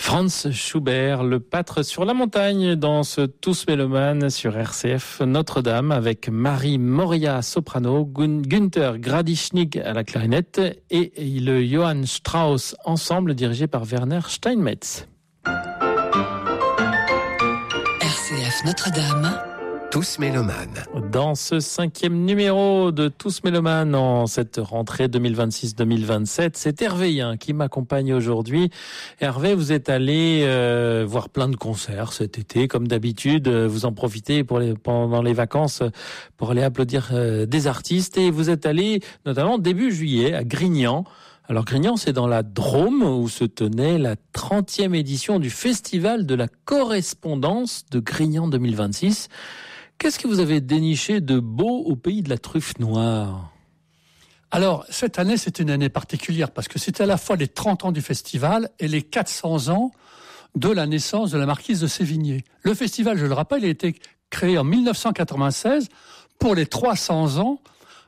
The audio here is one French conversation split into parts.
Franz Schubert, le pâtre sur la montagne dans ce Tous Mélomanes sur RCF Notre-Dame avec Marie Moria soprano, Günther Gradischnik à la clarinette et le Johann Strauss ensemble dirigé par Werner Steinmetz. RCF Notre-Dame. Tous Mélomanes. Dans ce 5e numéro de Tous Mélomanes en cette rentrée 2026-2027, c'est Hervé qui m'accompagne aujourd'hui. Hervé, vous êtes allé voir plein de concerts cet été, comme d'habitude. Vous en profitez pendant les vacances pour aller applaudir des artistes. Et vous êtes allé notamment début juillet à Grignan. Alors Grignan, c'est dans la Drôme où se tenait la 30e édition du Festival de la correspondance de Grignan 2026. Qu'est-ce que vous avez déniché de beau au pays de la truffe noire ? Alors, cette année, c'est une année particulière parce que c'était à la fois les 30 ans du festival et les 400 ans de la naissance de la marquise de Sévigné. Le festival, je le rappelle, a été créé en 1996 pour les 300 ans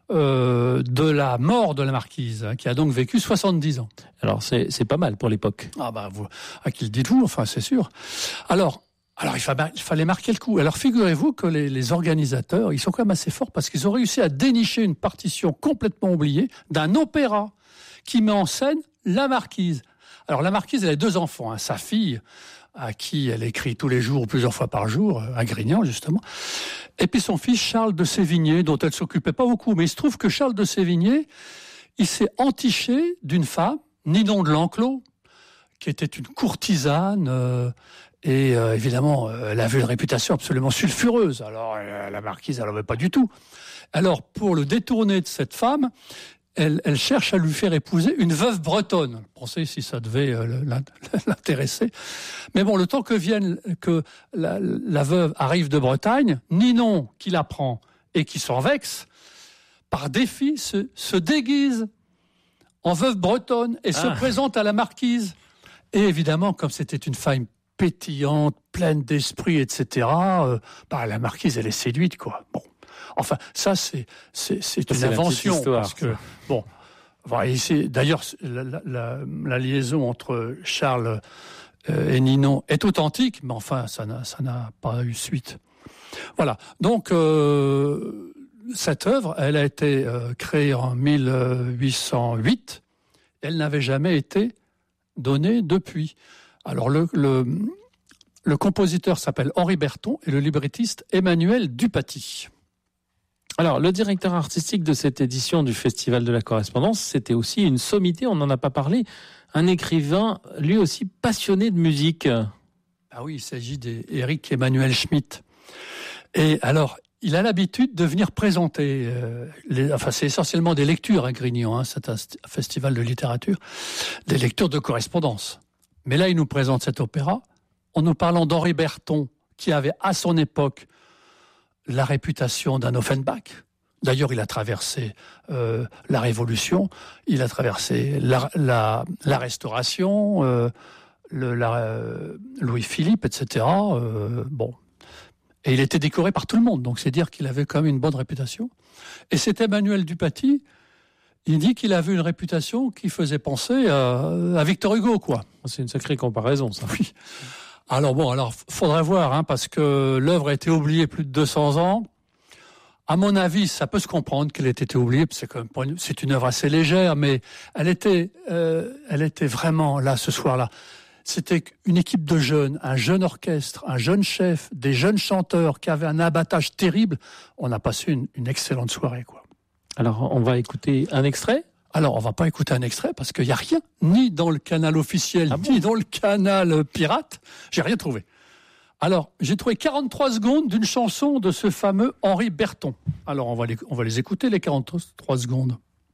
de la mort de la marquise, qui a donc vécu 70 ans. Alors, c'est pas mal pour l'époque. Ah bah, vous, à qui le dites-vous ? Enfin, c'est sûr. Alors, il fallait marquer le coup. Alors, figurez-vous que les organisateurs, ils sont quand même assez forts parce qu'ils ont réussi à dénicher une partition complètement oubliée d'un opéra qui met en scène la marquise. Alors, la marquise, elle a 2 enfants, sa fille, à qui elle écrit tous les jours ou plusieurs fois par jour, à Grignan, justement. Et puis son fils, Charles de Sévigné, dont elle s'occupait pas beaucoup. Mais il se trouve que Charles de Sévigné, il s'est entiché d'une femme, Ninon de L'Enclos, qui était une courtisane, et évidemment, elle avait une réputation absolument sulfureuse. Alors, la marquise, elle n'en veut pas du tout. Alors, pour le détourner de cette femme, elle cherche à lui faire épouser une veuve bretonne. Pensez si ça devait l'intéresser. Mais bon, le temps que la veuve arrive de Bretagne, Ninon, qui la prend et qui s'en vexe, par défi, se déguise en veuve bretonne et se présente à la marquise. Et évidemment, comme c'était une femme pétillante, pleine d'esprit, etc., la marquise, elle est séduite, quoi. Bon. Enfin, ça, c'est une invention. Parce que, bon, d'ailleurs, la liaison entre Charles et Ninon est authentique, mais enfin, ça n'a pas eu suite. Voilà. Donc, cette œuvre, elle a été créée en 1808. Elle n'avait jamais été donnée depuis. Alors, le compositeur s'appelle Henri Berton et le librettiste Emmanuel Dupaty. Alors, le directeur artistique de cette édition du Festival de la Correspondance, c'était aussi une sommité, on n'en a pas parlé, un écrivain, lui aussi passionné de musique. Ah oui, il s'agit d'Éric Emmanuel Schmitt. Et alors, il a l'habitude de venir présenter, c'est essentiellement des lectures à Grignan, c'est un festival de littérature, des lectures de correspondance. Mais là, il nous présente cet opéra en nous parlant d'Henri Berton, qui avait à son époque la réputation d'un Offenbach. D'ailleurs, il a traversé la Révolution, il a traversé la Restauration, Louis-Philippe, etc. Et il était décoré par tout le monde, donc c'est dire qu'il avait quand même une bonne réputation. Et cet Emmanuel Dupaty, il dit qu'il avait une réputation qui faisait penser à Victor Hugo, quoi. C'est une sacrée comparaison, ça. Oui. Alors, faudrait voir, parce que l'œuvre a été oubliée plus de 200 ans. À mon avis, ça peut se comprendre qu'elle ait été oubliée, parce que c'est une œuvre assez légère, mais elle était vraiment là, ce soir-là. C'était une équipe de jeunes, un jeune orchestre, un jeune chef, des jeunes chanteurs qui avaient un abattage terrible. On a passé une excellente soirée, quoi. Alors, on va écouter un extrait ? Alors, on va pas écouter un extrait parce qu'il y a rien, ni dans le canal officiel, ni dans le canal pirate. J'ai rien trouvé. Alors, j'ai trouvé 43 secondes d'une chanson de ce fameux Henri Berton. Alors, on va les écouter, les 43 secondes.